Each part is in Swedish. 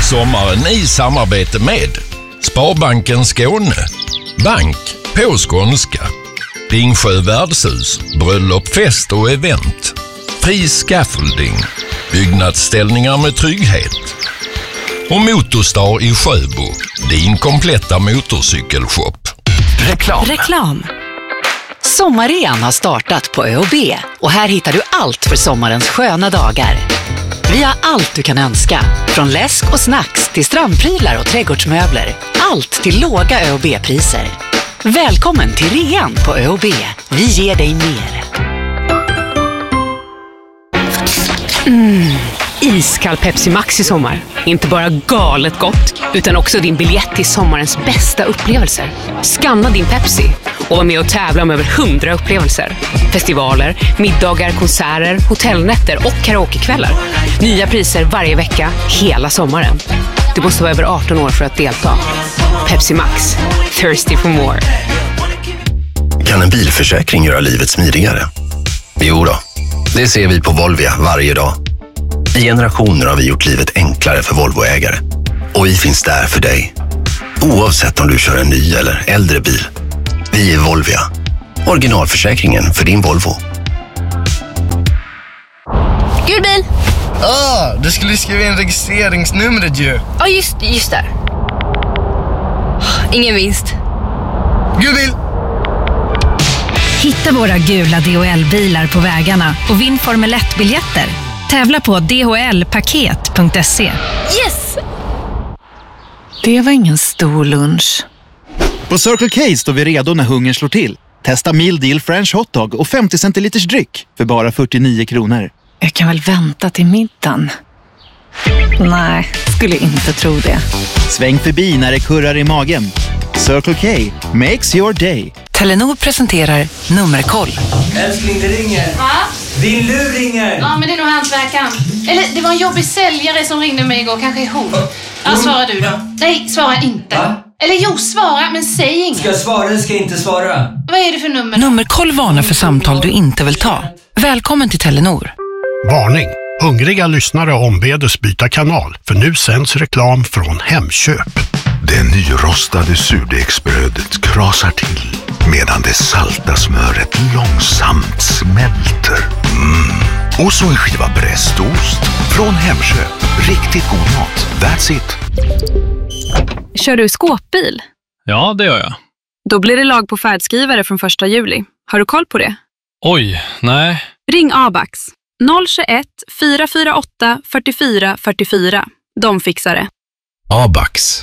sommaren i samarbete med Sparbanken Skåne, bank på skånska, Ringsjö värdshus, bröllop, fest och event, Fri Scaffolding, byggnadsställningar med trygghet och Motorstar i Sjöbo, din kompletta motorcykelshop. Reklam. Sommarrean har startat på ÖoB och här hittar du allt för sommarens sköna dagar. Vi har allt du kan önska, från läsk och snacks till strandprylar och trädgårdsmöbler. Allt till låga ÖoB-priser. Välkommen till rean på ÖoB. Vi ger dig mer. Iskall Pepsi Max i sommar. Inte bara galet gott, utan också din biljett till sommarens bästa upplevelser. Scanna din Pepsi och var med och tävla om över 100 upplevelser. Festivaler, middagar, konserter, hotellnätter och karaokekvällar. Nya priser varje vecka, hela sommaren. Du måste vara över 18 år för att delta. Pepsi Max. Thirsty for more. Kan en bilförsäkring göra livet smidigare? Jo då, det ser vi på Volvia varje dag. I generationer har vi gjort livet enklare för Volvo-ägare. Och vi finns där för dig. Oavsett om du kör en ny eller äldre bil. Vi är Volvia. Originalförsäkringen för din Volvo. Gul bil! Du skulle skriva in registreringsnumret ju. Ja, just där. Ingen vinst. Gul bil! Hitta våra gula DHL-bilar på vägarna och vinn Formel 1-biljetter. Tävla på dhlpaket.se. Yes! Det var ingen stor lunch. På Circle K står vi redo när hungern slår till. Testa Meal Deal French Hotdog och 50 centiliters dryck för bara 49 kronor. Jag kan väl vänta till middagen? Nej, skulle inte tro det. Sväng förbi när det kurrar i magen. Circle K makes your day. Telenor presenterar Nummerkoll. Älskling, det ringer. Va? Din lur ringer. Ja, men det är nog hantverkaren. Eller det var en jobbig säljare som ringde mig igår, kanske ihop. Ja, svara du då. Nej, svara inte. Va? Eller jo, svara, men säg inget. Ska jag svara eller ska jag inte svara? Vad är det för nummer? Nummerkoll varnar för samtal du inte vill ta. Välkommen till Telenor. Varning! Hungriga lyssnare ombedes byta kanal, för nu sänds reklam från Hemköp. Det nyrostade surdegsbrödet krasar till medan det salta smöret långsamt smälter. Och så en skiva brästost från Hemköp. Riktigt god mat. That's it. Kör du skåpbil? Ja, det gör jag. Då blir det lag på färdskrivare från 1 juli. Har du koll på det? Oj, nej. Ring Abax. 021 448 44 44. De fixar det. Abax.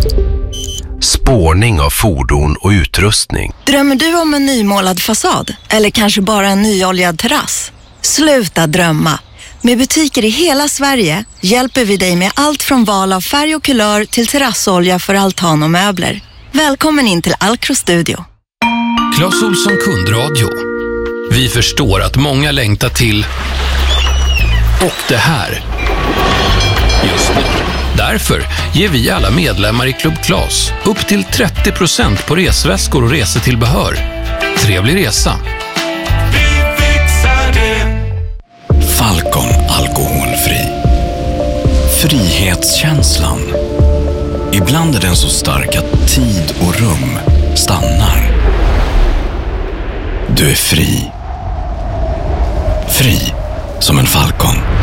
Spårning av fordon och utrustning. Drömmer du om en nymålad fasad? Eller kanske bara en nyoljad terrass? Sluta drömma. Med butiker i hela Sverige hjälper vi dig med allt från val av färg och kulör till terrassolja för altan och möbler. Välkommen in till Alcro Studio. Clas Ohlson kundradio. Vi förstår att många längtar till och det här just nu. Därför ger vi alla medlemmar i Club Clas upp till 30% på resväskor och resetillbehör. Trevlig resa! Falcon alkoholfri. Frihetskänslan. Ibland är den så stark att tid och rum stannar. Du är fri. Fri som en falcon.